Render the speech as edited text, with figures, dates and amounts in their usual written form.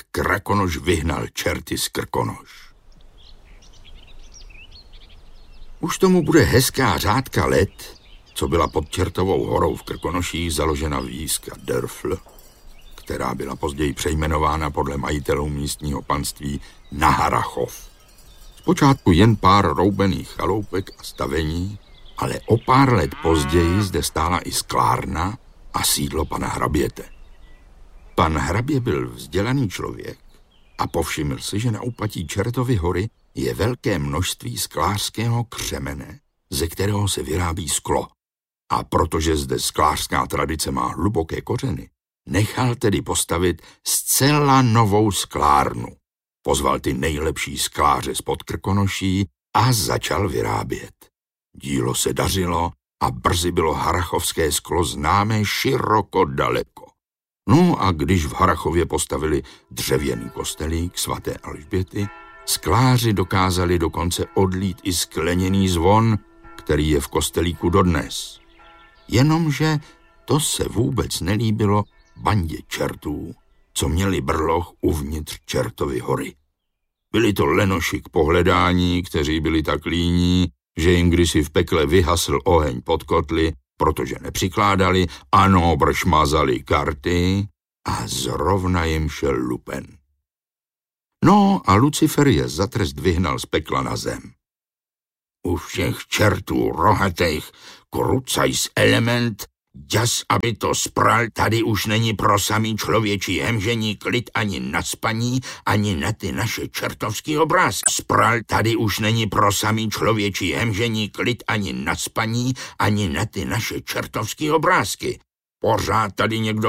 Krakonoš vyhnal čerty z Krkonoš. Už tomu bude hezká řádka let, co byla pod Čertovou horou v Krkonoších založena výska Dörfl, která byla později přejmenována podle majitelů místního panství na Harrachov. Zpočátku jen pár roubených chaloupek a stavení, ale o pár let později zde stála i sklárna a sídlo pana hraběte. Pan hrabě byl vzdělaný člověk a povšiml si, že na úpatí Čertovy hory je velké množství sklářského křemene, ze kterého se vyrábí sklo. A protože zde sklářská tradice má hluboké kořeny, nechal tedy postavit zcela novou sklárnu. Pozval ty nejlepší skláře spod Krkonoší a začal vyrábět. Dílo se dařilo a brzy bylo harrachovské sklo známé široko daleko. No a když v Harrachově postavili dřevěný kostelík svaté Alžběty, skláři dokázali dokonce odlít i skleněný zvon, který je v kostelíku dodnes. Jenomže to se vůbec nelíbilo bandě čertů, co měli brloch uvnitř Čertovy hory. Byli to lenoši k pohledání, kteří byli tak líní, že jim kdysi v pekle vyhasl oheň pod kotly, protože nepřikládali, ano, brž mazali karty a zrovna jim šel lupen. No a Lucifer je za trest vyhnal z pekla na zem. U všech čertů rohatých krucajs element, jas, aby to spral, tady už není pro samý člověčí hemžení klid ani na spaní, ani na ty naše čertovský obrázky. Spral, tady už není pro samý člověčí hemžení klid ani na spaní, ani na ty naše čertovský obrázky. Pořád tady někdo